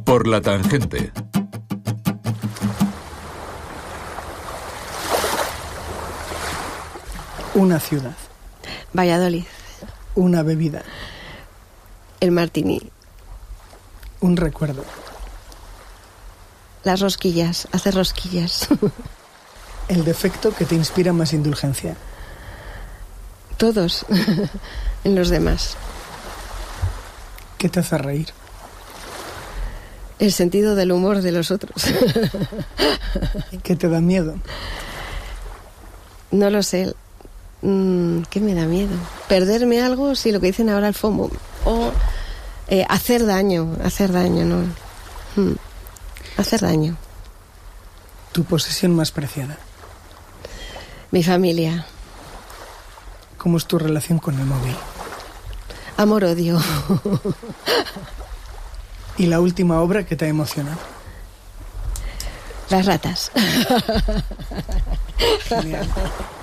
Por la tangente. Una ciudad. Valladolid. Una bebida. El martini. Un recuerdo. Las rosquillas. Hacer rosquillas. El defecto que te inspira más indulgencia. Todos. En los demás. ¿Qué te hace reír? El sentido del humor de los otros. ¿Qué te da miedo? No lo sé. ¿Qué me da miedo? Perderme algo, sí, lo que dicen ahora el FOMO. O hacer daño, ¿no? Hacer daño. Tu posesión más preciada. Mi familia. ¿Cómo es tu relación con el móvil? Amor-odio. ¿Y la última obra que te ha emocionado? Las ratas. Genial.